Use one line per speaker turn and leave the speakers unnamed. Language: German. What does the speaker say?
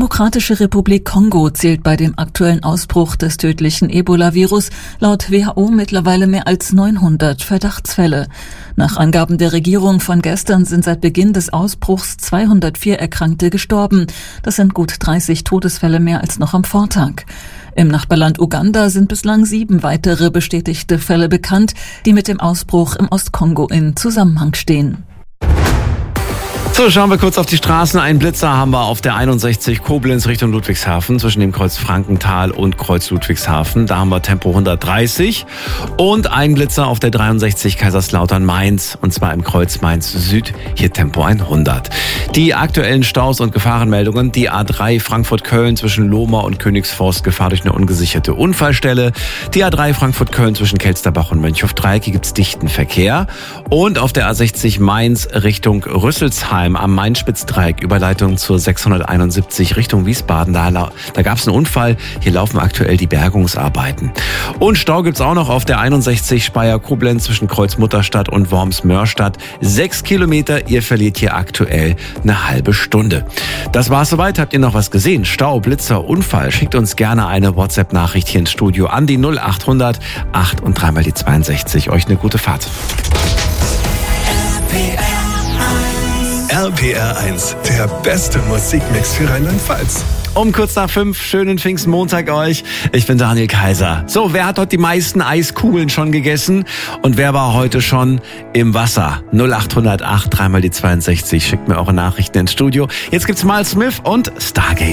Demokratische Republik Kongo zählt bei dem aktuellen Ausbruch des tödlichen Ebola-Virus laut WHO mittlerweile mehr als 900 Verdachtsfälle. Nach Angaben der Regierung von gestern sind seit Beginn des Ausbruchs 204 Erkrankte gestorben. Das sind gut 30 Todesfälle mehr als noch am Vortag. Im Nachbarland Uganda sind bislang 7 weitere bestätigte Fälle bekannt, die mit dem Ausbruch im Ostkongo in Zusammenhang stehen.
So, schauen wir kurz auf die Straßen. Einen Blitzer haben wir auf der 61 Koblenz Richtung Ludwigshafen zwischen dem Kreuz Frankenthal und Kreuz Ludwigshafen. Da haben wir Tempo 130 und einen Blitzer auf der 63 Kaiserslautern-Mainz und zwar im Kreuz Mainz Süd, hier Tempo 100. Die aktuellen Staus und Gefahrenmeldungen, die A3 Frankfurt-Köln zwischen Lohmar und Königsforst, Gefahr durch eine ungesicherte Unfallstelle. Die A3 Frankfurt-Köln zwischen Kelsterbach und Mönchhofdreieck, hier gibt's dichten Verkehr. Und auf der A60 Mainz Richtung Rüsselsheim am Main-Spitz-Dreieck, Überleitung zur 671 Richtung Wiesbaden. Da gab es einen Unfall. Hier laufen aktuell die Bergungsarbeiten. Und Stau gibt's auch noch auf der 61 Speyer-Koblenz zwischen Kreuz-Mutterstadt und Worms-Mörstadt. 6 Kilometer. Ihr verliert hier aktuell eine halbe Stunde. Das war's soweit. Habt ihr noch was gesehen? Stau, Blitzer, Unfall? Schickt uns gerne eine WhatsApp-Nachricht hier ins Studio an die 0800 8 und 3 mal die 62. Euch eine gute Fahrt.
RPR 1, der beste Musikmix für Rheinland-Pfalz.
Um kurz nach 5, schönen Pfingstmontag euch. Ich bin Daniel Kaiser. So, wer hat heute die meisten Eiskugeln schon gegessen? Und wer war heute schon im Wasser? 0800 8 3 mal die 62. Schickt mir eure Nachrichten ins Studio. Jetzt gibt's Miles Smith und Stargazer.